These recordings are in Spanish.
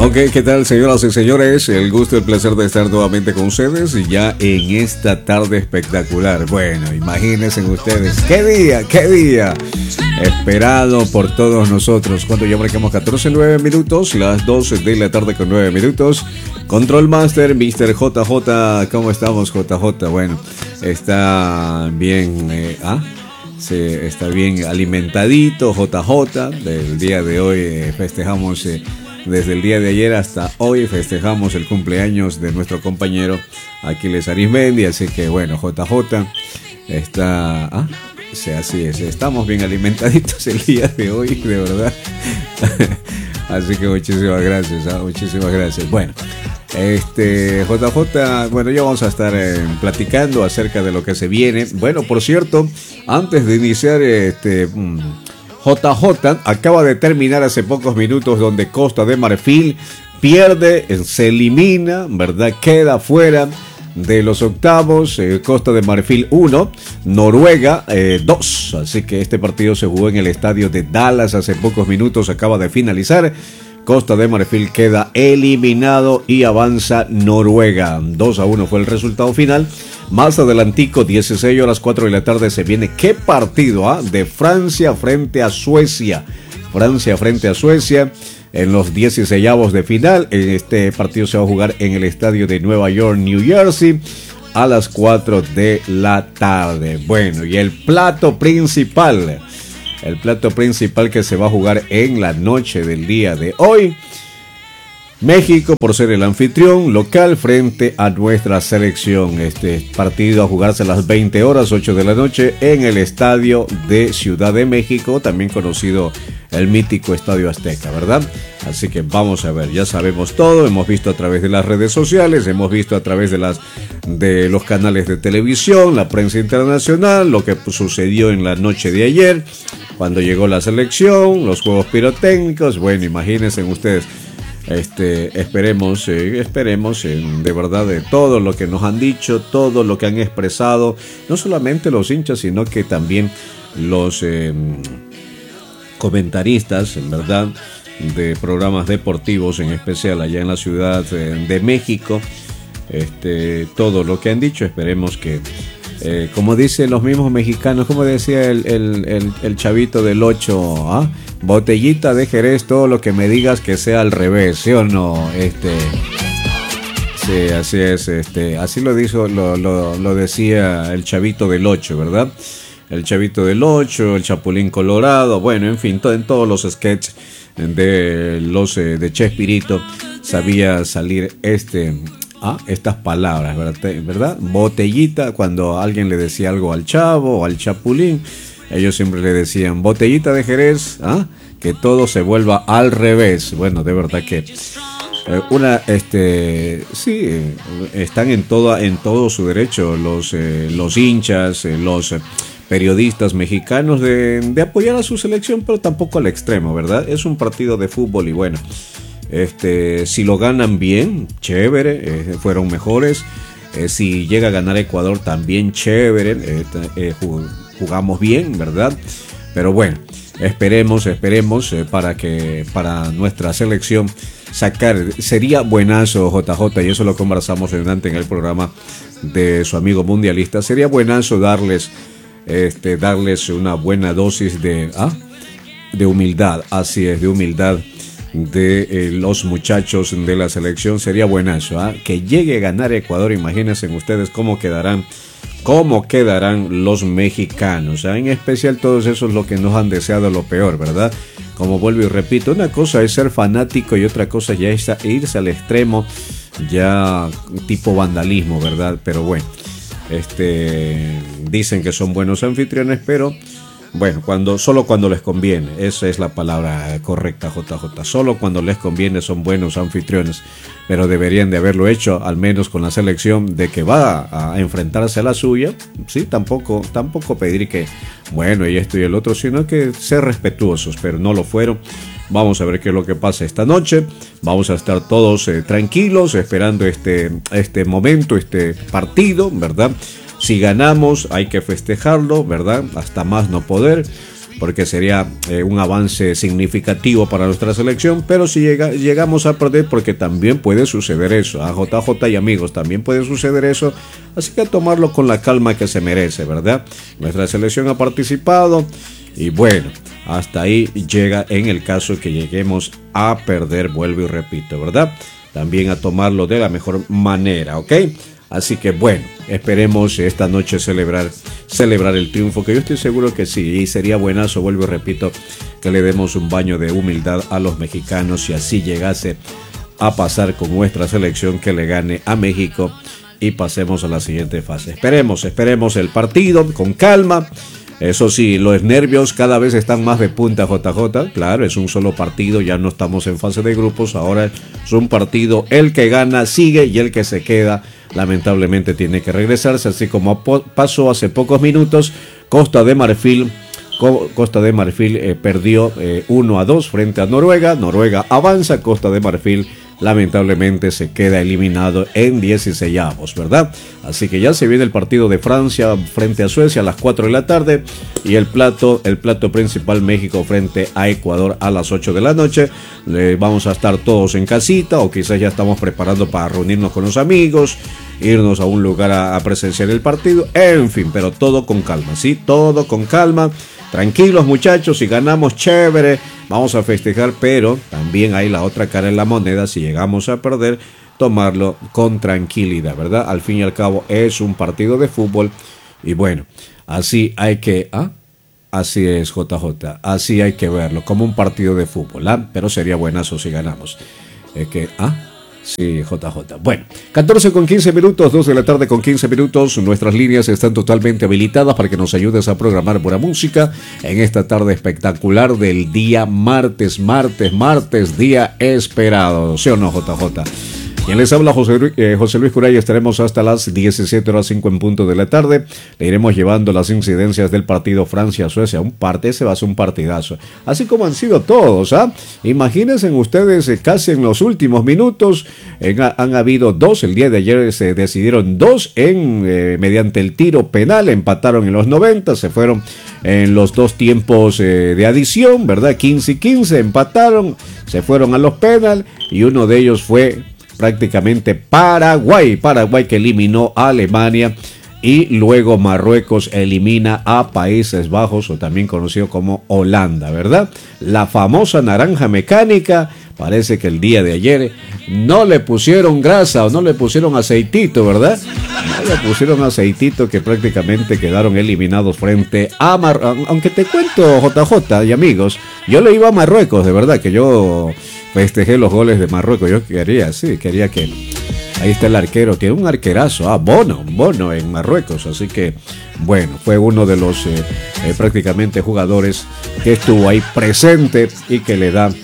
Ok, ¿qué tal, señoras y señores? El gusto y el placer de estar nuevamente con ustedes ya en esta tarde espectacular. Bueno, imagínense ustedes, qué día esperado por todos nosotros. Cuando ya marcamos 14:09 minutos, las 12 de la tarde con 9 minutos. Control Master, Mr. JJ, ¿cómo estamos, JJ? Bueno, está bien, sí, está bien alimentadito, JJ. Del día de hoy festejamos... Desde el día de ayer hasta hoy festejamos el cumpleaños de nuestro compañero Aquiles Arismendi, así que bueno, JJ está... sí, así es, estamos bien alimentaditos el día de hoy, de verdad. Así que muchísimas gracias. Bueno, JJ, bueno, ya vamos a estar platicando acerca de lo que se viene. Bueno, por cierto, antes de iniciar JJ acaba de terminar hace pocos minutos donde Costa de Marfil pierde, se elimina, ¿verdad? Queda fuera de los octavos. Costa de Marfil 1, Noruega 2. Así que este partido se jugó en el estadio de Dallas hace pocos minutos, acaba de finalizar. Costa de Marfil queda eliminado y avanza Noruega. 2-1 fue el resultado final. Más adelantico, 16 horas 4 de la tarde, se viene qué partido de Francia frente a Suecia. Francia frente a Suecia en los 16avos de final. Este partido se va a jugar en el estadio de Nueva York, New Jersey, a las 4 de la tarde. Bueno, y el plato principal que se va a jugar en la noche del día de hoy. México, por ser el anfitrión local frente a nuestra selección. Este partido a jugarse a las 20 horas, 8 de la noche, en el estadio de Ciudad de México, también conocido el mítico Estadio Azteca, ¿verdad? Así que vamos a ver, ya sabemos todo, hemos visto a través de las redes sociales, hemos visto a través de los canales de televisión, la prensa internacional, lo que sucedió en la noche de ayer, cuando llegó la selección, los juegos pirotécnicos. Bueno, imagínense ustedes. Esperemos de verdad de todo lo que nos han dicho, todo lo que han expresado, no solamente los hinchas, sino que también los comentaristas, en verdad, de programas deportivos, en especial allá en la Ciudad de México. Todo lo que han dicho, esperemos que como dicen los mismos mexicanos, como decía el chavito del 8, botellita de Jerez, todo lo que me digas que sea al revés, ¿sí o no? Sí, así es, así lo decía el chavito del 8, ¿verdad? El chavito del 8, el Chapulín Colorado, bueno, en fin, en todos los sketches de Chespirito sabía salir estas palabras, ¿verdad? Botellita, cuando alguien le decía algo al Chavo o al Chapulín, ellos siempre le decían botellita de Jerez, que todo se vuelva al revés. Bueno, de verdad que sí, están en todo su derecho los hinchas, los periodistas mexicanos de apoyar a su selección, pero tampoco al extremo, ¿verdad? Es un partido de fútbol y bueno, si lo ganan bien, chévere, fueron mejores. Si llega a ganar Ecuador, también chévere, jugamos bien, ¿verdad? Pero bueno, esperemos para nuestra selección sacar. Sería buenazo, JJ, y eso lo conversamos antes en el programa de su amigo mundialista. Sería buenazo darles una buena dosis de humildad. Así es, de humildad de los muchachos de la selección. Sería buenazo, que llegue a ganar Ecuador. Imagínense ustedes cómo quedarán los mexicanos, en especial todos esos los que nos han deseado lo peor, ¿verdad? Como vuelvo y repito, una cosa es ser fanático y otra cosa ya es irse al extremo, ya tipo vandalismo, ¿verdad? Pero bueno, dicen que son buenos anfitriones, pero bueno, solo cuando les conviene. Esa es la palabra correcta, JJ. Solo cuando les conviene son buenos anfitriones. Pero deberían de haberlo hecho, al menos con la selección de que va a enfrentarse a la suya. Sí, tampoco pedir que, bueno, y esto y el otro, sino que ser respetuosos, pero no lo fueron. Vamos a ver qué es lo que pasa esta noche. Vamos a estar todos tranquilos, esperando este momento, este partido, ¿verdad? Si ganamos, hay que festejarlo, ¿verdad? Hasta más no poder. porque sería un avance significativo para nuestra selección, pero si llegamos a perder, porque también puede suceder eso, a JJ y amigos, también puede suceder eso, así que a tomarlo con la calma que se merece, ¿verdad? Nuestra selección ha participado y bueno, hasta ahí llega en el caso que lleguemos a perder, vuelvo y repito, ¿verdad? También a tomarlo de la mejor manera, ¿ok? Así que bueno, esperemos esta noche celebrar el triunfo, que yo estoy seguro que sí, y sería buenazo, vuelvo y repito, que le demos un baño de humildad a los mexicanos si así llegase a pasar con nuestra selección, que le gane a México y pasemos a la siguiente fase. Esperemos el partido con calma. Eso sí, los nervios cada vez están más de punta, JJ. Claro, es un solo partido, ya no estamos en fase de grupos, ahora es un partido, el que gana sigue y el que se queda lamentablemente tiene que regresarse, así como pasó hace pocos minutos. Costa de Marfil perdió 1-2 frente a Noruega. Noruega avanza, Costa de Marfil lamentablemente se queda eliminado en 16avos, ¿verdad? Así que ya se viene el partido de Francia frente a Suecia a las 4 de la tarde y el plato principal, México frente a Ecuador a las 8 de la noche. Vamos a estar todos en casita, o quizás ya estamos preparando para reunirnos con los amigos, irnos a un lugar a presenciar el partido, en fin, pero todo con calma, ¿sí? Todo con calma. Tranquilos, muchachos, si ganamos, chévere, vamos a festejar, pero también hay la otra cara en la moneda. Si llegamos a perder, tomarlo con tranquilidad, ¿verdad? Al fin y al cabo es un partido de fútbol y bueno, así hay que... Así es, JJ, así hay que verlo, como un partido de fútbol, pero sería buenazo si ganamos. Sí, JJ. Bueno, 14 con 15 minutos, 2 de la tarde con 15 minutos. Nuestras líneas están totalmente habilitadas para que nos ayudes a programar buena música en esta tarde espectacular del día martes, día esperado. ¿Sí o no, JJ? Quien les habla, José Luis Curaya. Estaremos hasta las 17:05 en punto de la tarde. Le iremos llevando las incidencias del partido Francia-Suecia. Ese va a ser un partidazo. Así como han sido todos, Imagínense ustedes, casi en los últimos minutos, han habido dos. El día de ayer se decidieron dos mediante el tiro penal. Empataron en los 90, se fueron en los dos tiempos de adición, ¿verdad? 15 y 15, empataron, se fueron a los penal y uno de ellos fue prácticamente Paraguay que eliminó a Alemania, y luego Marruecos elimina a Países Bajos, o también conocido como Holanda, ¿verdad? La famosa naranja mecánica. Parece que el día de ayer no le pusieron grasa o no le pusieron aceitito, ¿verdad? No le pusieron aceitito, que prácticamente quedaron eliminados frente a Marruecos. Aunque te cuento, JJ y amigos, yo le iba a Marruecos, de verdad que yo festejé los goles de Marruecos. Yo quería que... Ahí está el arquero, tiene un arquerazo, Bono en Marruecos. Así que, bueno, fue uno de los prácticamente jugadores que estuvo ahí presente y que le da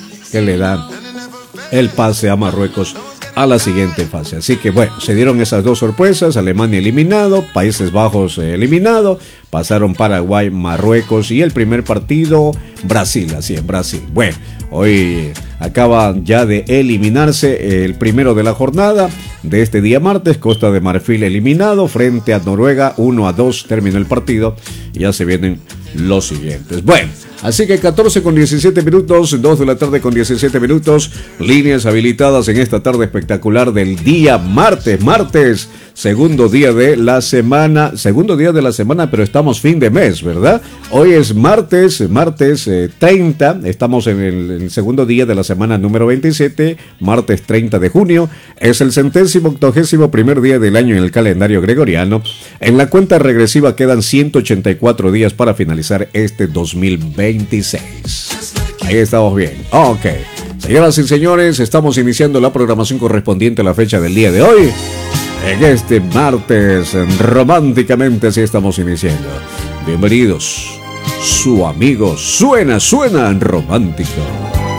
el pase a Marruecos a la siguiente fase. Así que bueno, se dieron esas dos sorpresas: Alemania eliminado, Países Bajos eliminado, pasaron Paraguay, Marruecos y el primer partido Brasil, así en Brasil. Bueno, hoy acaba ya de eliminarse el primero de la jornada de este día martes. Costa de Marfil eliminado frente a Noruega, 1-2 terminó el partido y ya se vienen los siguientes. Bueno, así que 14 con 17 minutos, 2 de la tarde con 17 minutos, líneas habilitadas en esta tarde espectacular del día martes, segundo día de la semana, pero estamos fin de mes, ¿verdad? Hoy es martes 30, estamos en el segundo día de la semana número 27, martes 30 de junio, es el 181º día del año en el calendario gregoriano. En la cuenta regresiva quedan 184 días para finalizar este 2026. Ahí estamos bien. Ok. Señoras y señores, estamos iniciando la programación correspondiente a la fecha del día de hoy. En este martes, románticamente así estamos iniciando. Bienvenidos. Su amigo suena romántico.